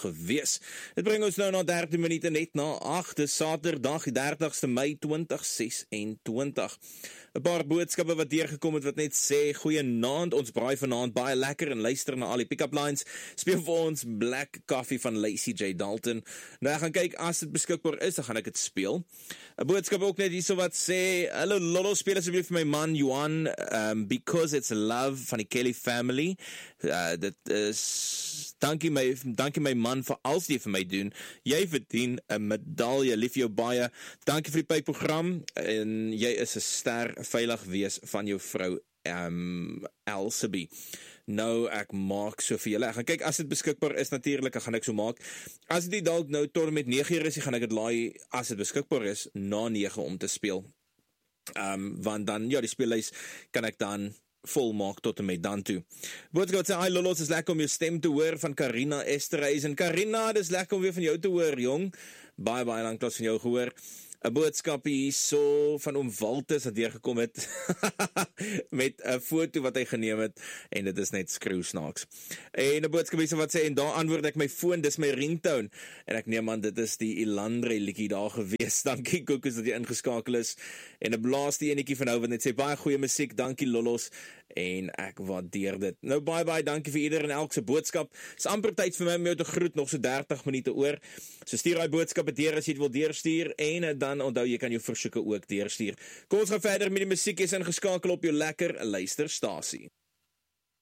gewees. Dit bring ons nou na 13 minute net na 8, dis Saterdag, die 30ste Mei 2026. 'n Paar boodskappe wat deurgekom het wat net sê, goeienaand, ons braai vanaand baie lekker en luister na al die pick-up lines, speel vir ons Black Coffee van Lacey J. Dalton. Nou ek gaan kyk, as dit beskikbaar is, dan gaan ek dit speel. 'n Boodskap ook net hierso wat sê, hallo Lolo, speel asseblief vir my man Johan, Because It's Love van die Kelly Family. Dit is, dankie my man vir alles die vir my doen. Jy verdien 'n medalje, lief jou baie. Dankie vir die pyprogram en jy is 'n ster, veilig wees van jou vrou Elsabie. Nou, ek maak so vir julle. Ek gaan kyk, as dit beskikbaar is, natuurlik, gaan ek so maak. As dit dalk nou tot met 9 uur is, gaan ek dit laai, as dit beskikbaar is, na 9 om te speel. Want dan, ja, die speellys kan ek dan volmaak tot en met dan toe. Boodskap sê, hi Lolos, is lekker om jou stem te hoor van Carina Esterhuizen. Carina, dis lekker om weer van jou te hoor, jong. Baie lank van jou gehoor. 'n Boodskap hier so van oom Waltus wat deurgekom het met 'n foto wat hy geneem het en dit is net skreeusnaaks. En 'n boodskap hier so wat sê, en daar antwoord ek my foon, dis my ringtone, en ek neem aan dit is die Elandre liedjie daar gewees. Dankie Kokus dat jy ingeskakel is, en 'n blaas die enetjie van nou wat net sê, baie goeie musiek, dankie Lolos, en ek waardeer dit. Nou baie dankie vir ieder en elk se boodskap. Is amper tyd vir my om jou te groet, nog so 30 minute oor. So stuur daai boodskappe deur as jy dit wil deurstuur, en dan onthou jy kan jou versoeke ook deurstuur. Kom ons gaan verder met die musiek, is ingeskakel op jou lekker luisterstasie.